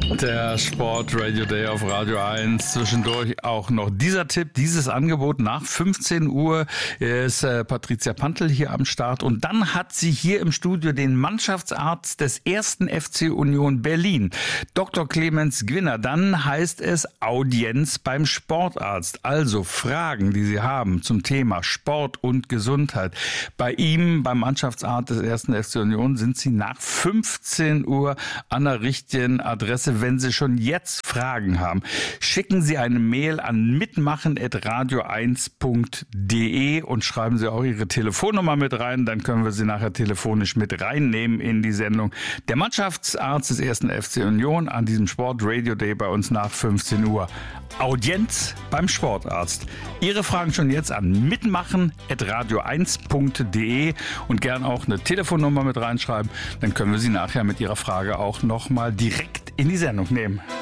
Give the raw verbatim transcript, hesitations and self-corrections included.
Der Sport Radio Day auf Radio eins. Zwischendurch auch noch dieser Tipp, dieses Angebot. Nach fünfzehn Uhr ist äh, Patricia Pantl hier am Start. Und dann hat sie hier im Studio den Mannschaftsarzt des ersten F C Union Berlin, Doktor Clemens Gwinner. Dann heißt es Audienz beim Sportarzt. Also Fragen, die Sie haben zum Thema Sport und Gesundheit. Bei ihm, beim Mannschaftsarzt des ersten F C Union, sind Sie nach fünfzehn Uhr an der richtigen Adresse. Wenn Sie schon jetzt Fragen haben, schicken Sie eine Mail an mitmachen at radio eins punkt de und schreiben Sie auch Ihre Telefonnummer mit rein. Dann können wir Sie nachher telefonisch mit reinnehmen in die Sendung. Der Mannschaftsarzt des ersten F C Union an diesem Sport Radio Day bei uns nach fünfzehn Uhr. Audienz beim Sportarzt. Ihre Fragen schon jetzt an mitmachen at radio eins punkt de und gern auch eine Telefonnummer mit reinschreiben. Dann können wir Sie nachher mit Ihrer Frage auch nochmal direkt in die Sendung nehmen.